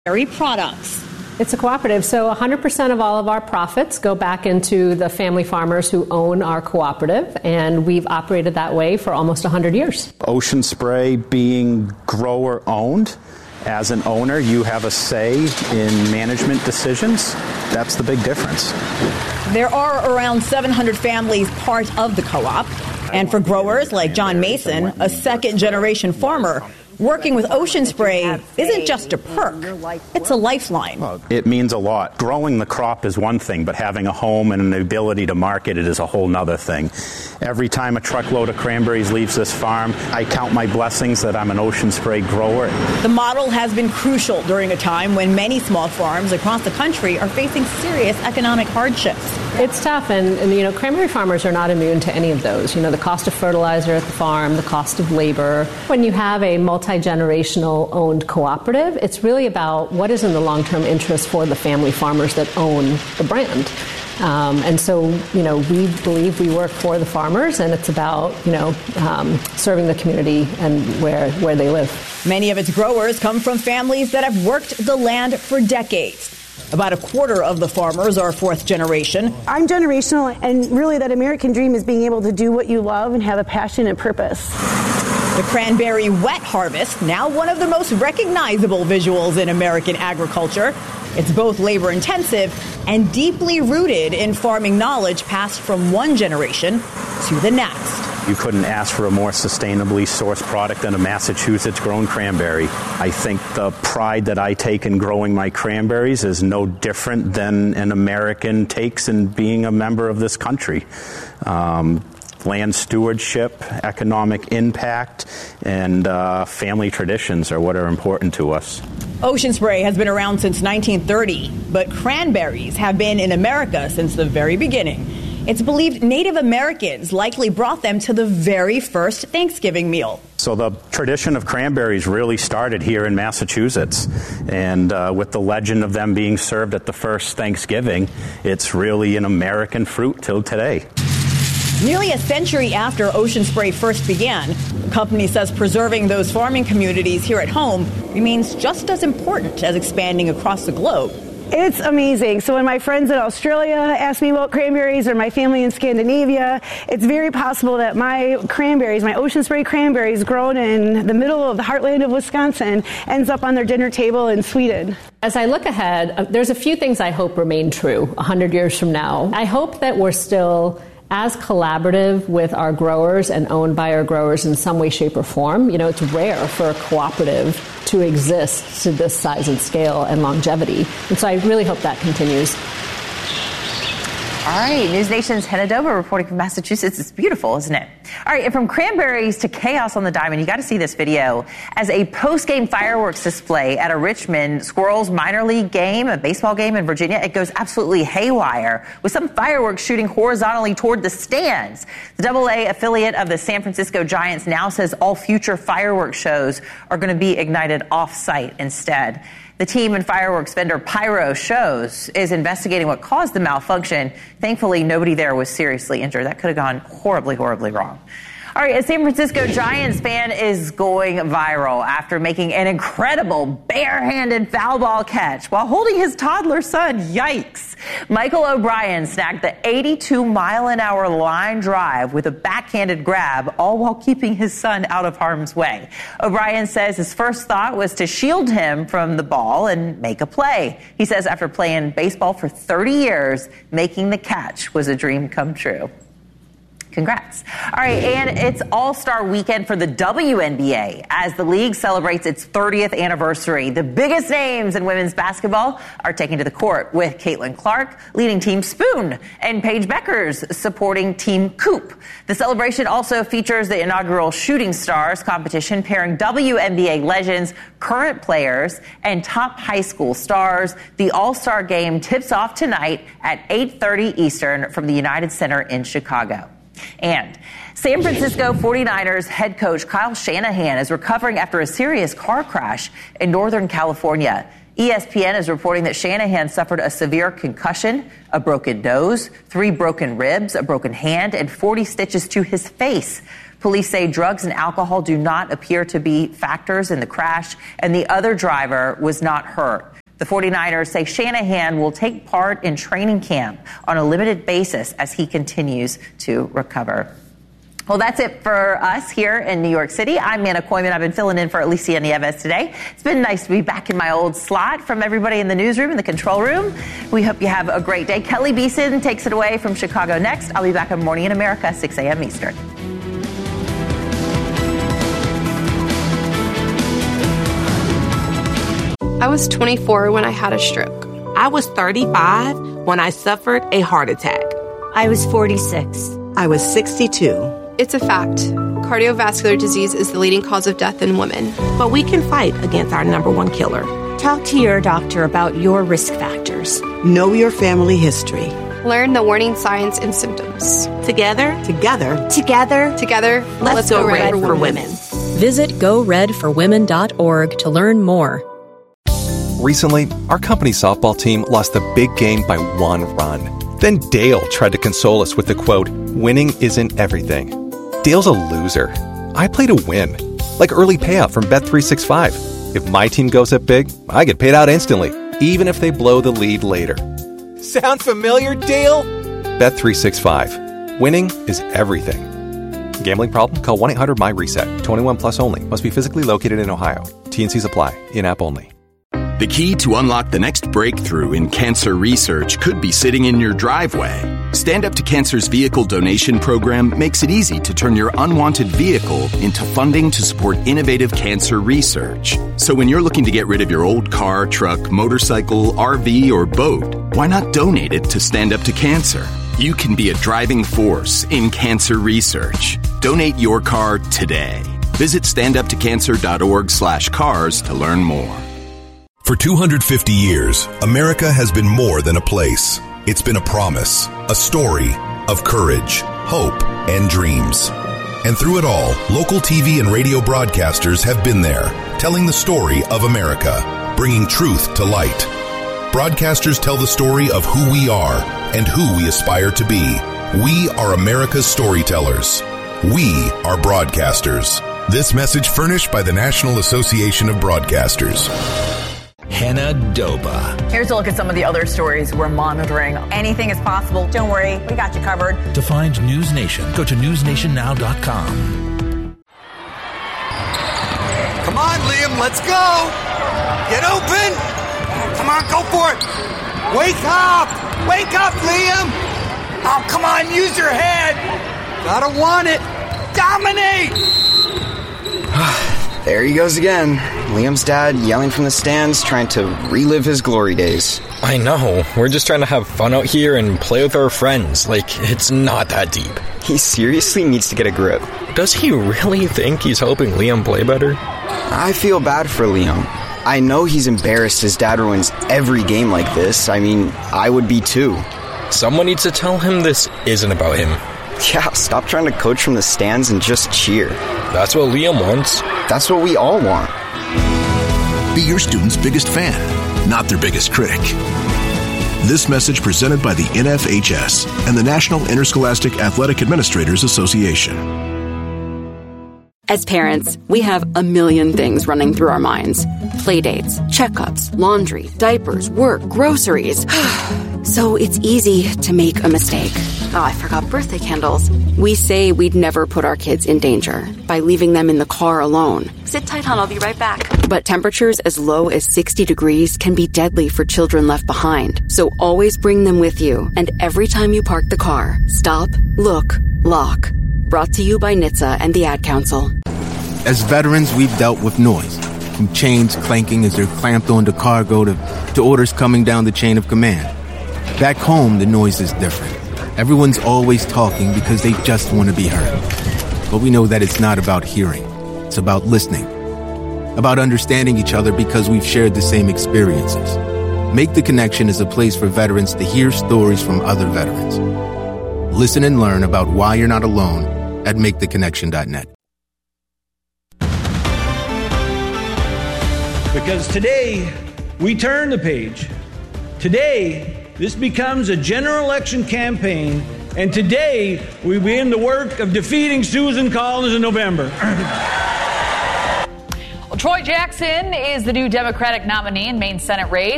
Dairy products. It's a cooperative, so 100% of all of our profits go back into the family farmers who own our cooperative, and we've operated that way for almost 100 years. Ocean Spray being grower-owned, as an owner, you have a say in management decisions. That's the big difference. There are around 700 families part of the co-op, and for growers like John Mason, a second-generation farmer, working with Ocean Spray isn't just a perk, it's a lifeline. It means a lot. Growing the crop is one thing, but having a home and the ability to market it is a whole nother thing. Every time a truckload of cranberries leaves this farm, I count my blessings that I'm an Ocean Spray grower. The model has been crucial during a time when many small farms across the country are facing serious economic hardships. It's tough, and cranberry farmers are not immune to any of those. The cost of fertilizer at the farm, the cost of labor. When you have a multi-generational owned cooperative, it's really about what is in the long-term interest for the family farmers that own the brand. And so, we believe we work for the farmers, and it's about, serving the community and where they live. Many of its growers come from families that have worked the land for decades. About a quarter of the farmers are fourth generation. I'm generational, and really that American dream is being able to do what you love and have a passion and purpose. The cranberry wet harvest, now one of the most recognizable visuals in American agriculture. It's both labor intensive and deeply rooted in farming knowledge passed from one generation to the next. You couldn't ask for a more sustainably sourced product than a Massachusetts-grown cranberry. I think the pride that I take in growing my cranberries is no different than an American takes in being a member of this country. Land stewardship, economic impact, and family traditions are what are important to us. Ocean Spray has been around since 1930, but cranberries have been in America since the very beginning. It's believed Native Americans likely brought them to the very first Thanksgiving meal. So the tradition of cranberries really started here in Massachusetts, and with the legend of them being served at the first Thanksgiving, it's really an American fruit till today. Nearly a century after Ocean Spray first began, the company says preserving those farming communities here at home remains just as important as expanding across the globe. It's amazing. So when my friends in Australia ask me about cranberries, or my family in Scandinavia, it's very possible that my cranberries, my Ocean Spray cranberries grown in the middle of the heartland of Wisconsin, ends up on their dinner table in Sweden. As I look ahead, there's a few things I hope remain true 100 years from now. I hope that we're still as collaborative with our growers and owned by our growers in some way, shape, or form. It's rare for a cooperative to exist to this size and scale and longevity. And so I really hope that continues. All right, News Nation's Hannah Doba reporting from Massachusetts. It's beautiful, isn't it? All right, and from cranberries to chaos on the diamond, you got to see this video. As a post-game fireworks display at a Richmond Squirrels minor league game, a baseball game in Virginia, it goes absolutely haywire, with some fireworks shooting horizontally toward the stands. The AA affiliate of the San Francisco Giants now says all future fireworks shows are going to be ignited off-site instead. The team and fireworks vendor Pyro Shows is investigating what caused the malfunction. Thankfully, nobody there was seriously injured. That could have gone horribly, horribly wrong. All right, a San Francisco Giants fan is going viral after making an incredible barehanded foul ball catch while holding his toddler son. Yikes. Michael O'Brien snagged the 82-mile-an-hour line drive with a backhanded grab, all while keeping his son out of harm's way. O'Brien says his first thought was to shield him from the ball and make a play. He says after playing baseball for 30 years, making the catch was a dream come true. Congrats. All right, and it's All-Star Weekend for the WNBA as the league celebrates its 30th anniversary. The biggest names in women's basketball are taking to the court, with Caitlin Clark leading Team Spoon and Paige Beckers supporting Team Coop. The celebration also features the inaugural Shooting Stars competition, pairing WNBA legends, current players, and top high school stars. The All-Star Game tips off tonight at 8:30 Eastern from the United Center in Chicago. And San Francisco 49ers head coach Kyle Shanahan is recovering after a serious car crash in Northern California. ESPN is reporting that Shanahan suffered a severe concussion, a broken nose, 3 broken ribs, a broken hand, and 40 stitches to his face. Police say drugs and alcohol do not appear to be factors in the crash, and the other driver was not hurt. The 49ers say Shanahan will take part in training camp on a limited basis as he continues to recover. Well, that's it for us here in New York City. I'm Anna Koyman. I've been filling in for Alicia Nieves today. It's been nice to be back in my old slot. From everybody in the newsroom, in the control room, we hope you have a great day. Kelly Beeson takes it away from Chicago next. I'll be back on Morning in America, 6 a.m. Eastern. I was 24 when I had a stroke. I was 35 when I suffered a heart attack. I was 46. I was 62. It's a fact. Cardiovascular disease is the leading cause of death in women. But we can fight against our number one killer. Talk to your doctor about your risk factors. Know your family history. Learn the warning signs and symptoms. Together, let's go Red for Women. Visit GoRedForWomen.org to learn more. Recently, our company softball team lost the big game by 1 run. Then Dale tried to console us with the quote, "Winning isn't everything." Dale's a loser. I play to win. Like early payout from Bet365. If my team goes up big, I get paid out instantly, even if they blow the lead later. Sound familiar, Dale? Bet365. Winning is everything. Gambling problem? Call 1-800-MY-RESET. 21 plus only. Must be physically located in Ohio. T&Cs apply. In-app only. The key to unlock the next breakthrough in cancer research could be sitting in your driveway. Stand Up to Cancer's vehicle donation program makes it easy to turn your unwanted vehicle into funding to support innovative cancer research. So when you're looking to get rid of your old car, truck, motorcycle, RV, or boat, why not donate it to Stand Up to Cancer? You can be a driving force in cancer research. Donate your car today. Visit standuptocancer.org/cars to learn more. For 250 years, America has been more than a place. It's been a promise, a story of courage, hope, and dreams. And through it all, local TV and radio broadcasters have been there, telling the story of America, bringing truth to light. Broadcasters tell the story of who we are and who we aspire to be. We are America's storytellers. We are broadcasters. This message furnished by the National Association of Broadcasters. Hannah Doba. Here's a look at some of the other stories we're monitoring. Anything is possible. Don't worry, we got you covered. To find News Nation, go to newsnationnow.com. Come on, Liam, let's go. Get open. Come on, go for it. Wake up. Wake up, Liam. Oh, come on, use your head. Gotta want it. Dominate. There he goes again. Liam's dad yelling from the stands, trying to relive his glory days. I know. We're just trying to have fun out here and play with our friends. Like, it's not that deep. He seriously needs to get a grip. Does he really think he's helping Liam play better? I feel bad for Liam. I know he's embarrassed his dad ruins every game like this. I mean, I would be too. Someone needs to tell him this isn't about him. Yeah, stop trying to coach from the stands and just cheer. That's what Liam wants. That's what we all want. Be your student's biggest fan, not their biggest critic. This message presented by the NFHS and the National Interscholastic Athletic Administrators Association. As parents, we have a million things running through our minds. Playdates, checkups, laundry, diapers, work, groceries. So it's easy to make a mistake. Oh, I forgot birthday candles. We say we'd never put our kids in danger by leaving them in the car alone. Sit tight, hon, I'll be right back. But temperatures as low as 60 degrees can be deadly for children left behind. So always bring them with you. And every time you park the car, stop, look, lock. Brought to you by NHTSA and the Ad Council. As veterans, we've dealt with noise. From chains clanking as they're clamped onto cargo to orders coming down the chain of command. Back home, the noise is different. Everyone's always talking because they just want to be heard. But we know that it's not about hearing. It's about listening. About understanding each other because we've shared the same experiences. Make the Connection is a place for veterans to hear stories from other veterans. Listen and learn about why you're not alone at maketheconnection.net. Because today, we turn the page. Today, this becomes a general election campaign And today, we begin the work of defeating Susan Collins in November. Well, Troy Jackson is the new Democratic nominee in Maine Senate race.